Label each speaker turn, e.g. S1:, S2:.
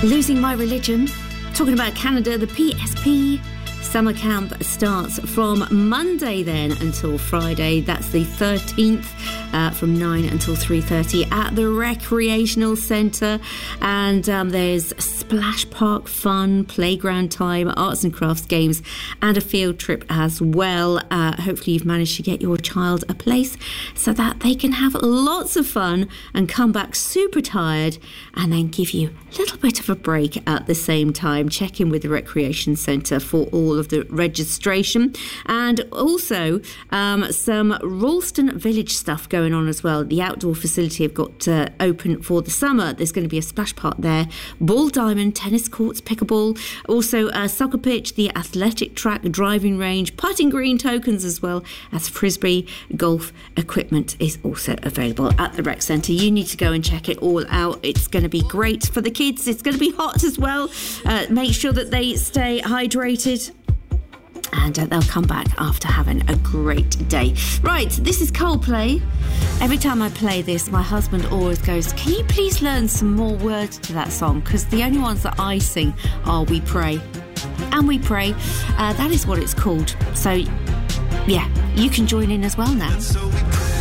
S1: Losing My Religion. Talking about Canada, the PSP summer camp starts from Monday then until Friday. That's the 13th, from 9 until 3:30 at the Recreational Centre. And there's splash park fun, playground time, arts and crafts games, and a field trip as well. Hopefully you've managed to get your child a place so that they can have lots of fun and come back super tired and then give you a little bit of a break at the same time. Check in with the Recreation Centre for all of the registration. And also some Ralston Village stuff going on as well. The outdoor facility have got open for the summer. There's going to be a splash park there, ball diamond, tennis courts, pickleball, also a soccer pitch, the athletic track, driving range, putting green tokens, as well as frisbee golf equipment is also available at the rec centre. You need to go and check it all out. It's going to be great for the kids. It's going to be hot as well. Make sure that they stay hydrated, and they'll come back after having a great day. Right, this is Coldplay. Every time I play this, my husband always goes, can you please learn some more words to that song? Because the only ones that I sing are We Pray. And We Pray, that is what it's called. So, yeah, you can join in as well now.